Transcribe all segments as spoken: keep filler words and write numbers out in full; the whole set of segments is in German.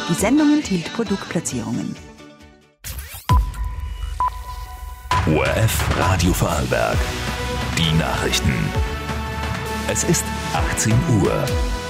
Die Sendung enthielt Produktplatzierungen. O R F Radio Vorarlberg. Die Nachrichten. Es ist achtzehn Uhr.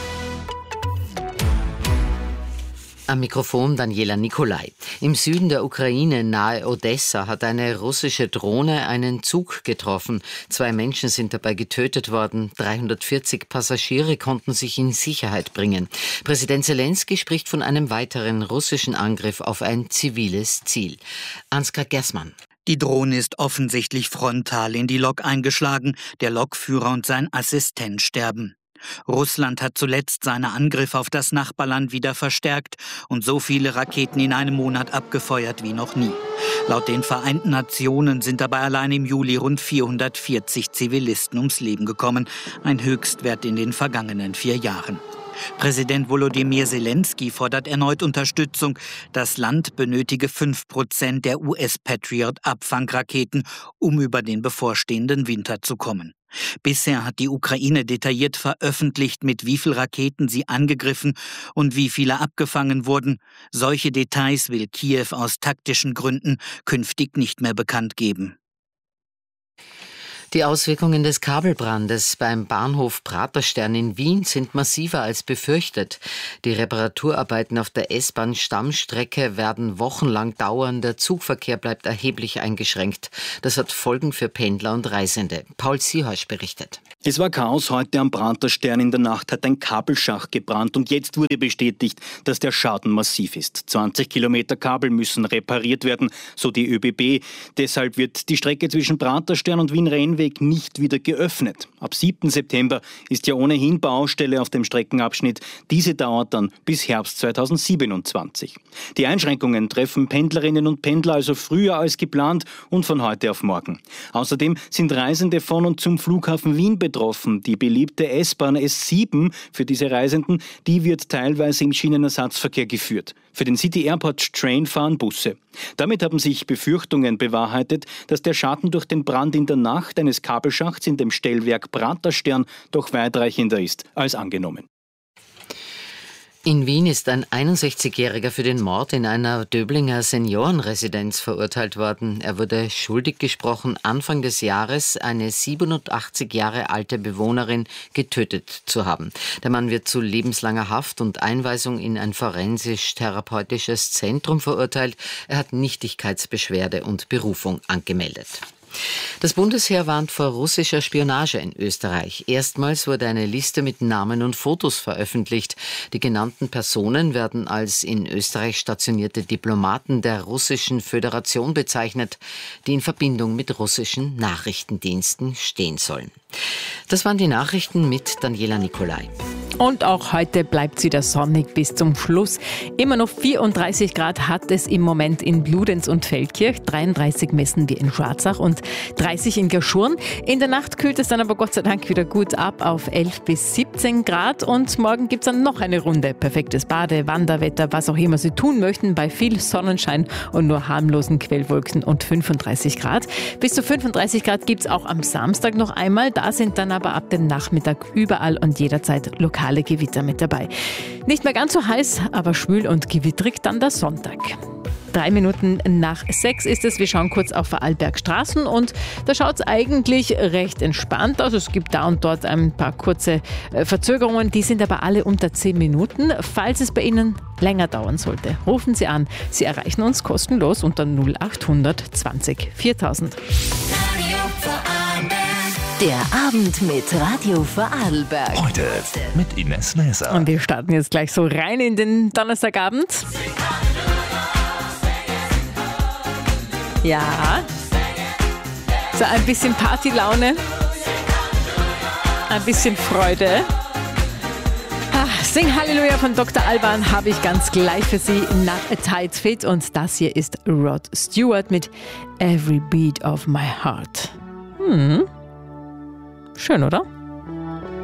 Am Mikrofon Daniela Nicolai. Im Süden der Ukraine, nahe Odessa, hat eine russische Drohne einen Zug getroffen. Zwei Menschen sind dabei getötet worden. dreihundertvierzig Passagiere konnten sich in Sicherheit bringen. Präsident Zelensky spricht von einem weiteren russischen Angriff auf ein ziviles Ziel. Ansgar Gersmann. Die Drohne ist offensichtlich frontal in die Lok eingeschlagen. Der Lokführer und sein Assistent sterben. Russland hat zuletzt seine Angriffe auf das Nachbarland wieder verstärkt und so viele Raketen in einem Monat abgefeuert wie noch nie. Laut den Vereinten Nationen sind dabei allein im Juli rund vierhundertvierzig Zivilisten ums Leben gekommen, ein Höchstwert in den vergangenen vier Jahren. Präsident Volodymyr Zelensky fordert erneut Unterstützung. Das Land benötige fünf Prozent der U S-Patriot-Abfangraketen, um über den bevorstehenden Winter zu kommen. Bisher hat die Ukraine detailliert veröffentlicht, mit wie vielen Raketen sie angegriffen und wie viele abgefangen wurden. Solche Details will Kiew aus taktischen Gründen künftig nicht mehr bekannt geben. Die Auswirkungen des Kabelbrandes beim Bahnhof Praterstern in Wien sind massiver als befürchtet. Die Reparaturarbeiten auf der S-Bahn-Stammstrecke werden wochenlang dauern. Der Zugverkehr bleibt erheblich eingeschränkt. Das hat Folgen für Pendler und Reisende. Paul Sihorsch berichtet. Es war Chaos heute am Praterstern. In der Nacht hat ein Kabelschacht gebrannt und jetzt wurde bestätigt, dass der Schaden massiv ist. zwanzig Kilometer Kabel müssen repariert werden, so die ÖBB. Deshalb wird die Strecke zwischen Praterstern und Wien-Rennweg nicht wieder geöffnet. Ab siebten September ist ja ohnehin Baustelle auf dem Streckenabschnitt. Diese dauert dann bis Herbst zweitausendsiebenundzwanzig. Die Einschränkungen treffen Pendlerinnen und Pendler also früher als geplant und von heute auf morgen. Außerdem sind Reisende von und zum Flughafen Wien betroffen. Die beliebte S-Bahn S sieben für diese Reisenden, die wird teilweise im Schienenersatzverkehr geführt. Für den City Airport Train fahren Busse. Damit haben sich Befürchtungen bewahrheitet, dass der Schaden durch den Brand in der Nacht eines Kabelschachts in dem Stellwerk Praterstern doch weitreichender ist als angenommen. In Wien ist ein einundsechzigjähriger für den Mord in einer Döblinger Seniorenresidenz verurteilt worden. Er wurde schuldig gesprochen, Anfang des Jahres eine siebenundachtzig Jahre alte Bewohnerin getötet zu haben. Der Mann wird zu lebenslanger Haft und Einweisung in ein forensisch-therapeutisches Zentrum verurteilt. Er hat Nichtigkeitsbeschwerde und Berufung angemeldet. Das Bundesheer warnt vor russischer Spionage in Österreich. Erstmals wurde eine Liste mit Namen und Fotos veröffentlicht. Die genannten Personen werden als in Österreich stationierte Diplomaten der Russischen Föderation bezeichnet, die in Verbindung mit russischen Nachrichtendiensten stehen sollen. Das waren die Nachrichten mit Daniela Nicolai. Und auch heute bleibt es wieder sonnig bis zum Schluss. Immer noch vierunddreißig Grad hat es im Moment in Bludenz und Feldkirch, dreiunddreißig messen wir in Schwarzach und dreißig in Gerschurn. In der Nacht kühlt es dann aber Gott sei Dank wieder gut ab auf elf bis siebzehn Grad und morgen gibt es dann noch eine Runde. Perfektes Bade-, Wanderwetter, was auch immer Sie tun möchten, bei viel Sonnenschein und nur harmlosen Quellwolken und fünfunddreißig Grad. Bis zu fünfunddreißig Grad gibt es auch am Samstag noch einmal. Da sind dann aber ab dem Nachmittag überall und jederzeit lokale Gewitter mit dabei. Nicht mehr ganz so heiß, aber schwül und gewitterig dann der Sonntag. Drei Minuten nach sechs ist es. Wir schauen kurz auf Vorarlbergstraßen und da schaut es eigentlich recht entspannt aus. Es gibt da und dort ein paar kurze Verzögerungen, die sind aber alle unter zehn Minuten. Falls es bei Ihnen länger dauern sollte, rufen Sie an. Sie erreichen uns kostenlos unter null acht hundert zwanzig viertausend. Der Abend mit Radio Vorarlberg. Heute mit Ines Leser. Und wir starten jetzt gleich so rein in den Donnerstagabend. Ja. So ein bisschen Partylaune. Ein bisschen Freude. Ach, Sing Halleluja von Doktor Alban habe ich ganz gleich für Sie nach A Tight Fit. Und das hier ist Rod Stewart mit Every Beat of My Heart. Hm. Schön, oder?